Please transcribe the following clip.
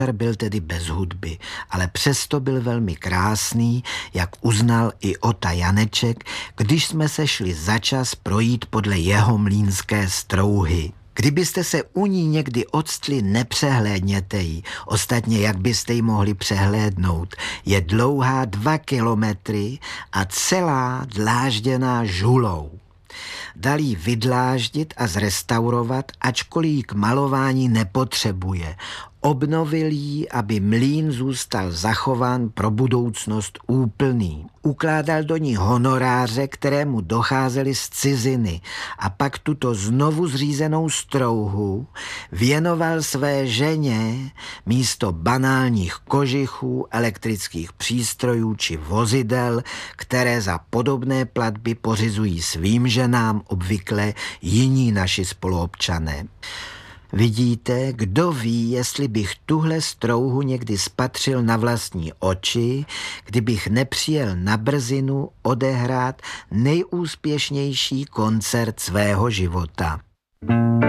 byl tedy bez hudby, ale přesto byl velmi krásný, jak uznal i Ota Janeček, když jsme se šli začas projít podle jeho mlýnské strouhy. Kdybyste se u ní někdy octli, nepřehlédněte ji. Ostatně, jak byste ji mohli přehlédnout? Je dlouhá 2 kilometry a celá dlážděná žulou. Dal ji vydláždit a zrestaurovat, ačkoliv ji k malování nepotřebuje. Obnovil ji, aby mlýn zůstal zachován pro budoucnost úplný. Ukládal do ní honoráře, které mu docházely z ciziny, a pak tuto znovu zřízenou strouhu věnoval své ženě místo banálních kožichů, elektrických přístrojů či vozidel, které za podobné platby pořizují svým ženám obvykle jiní naši spoluobčané. Vidíte, kdo ví, jestli bych tuhle strouhu někdy spatřil na vlastní oči, kdybych nepřijel na brzinu odehrát nejúspěšnější koncert svého života.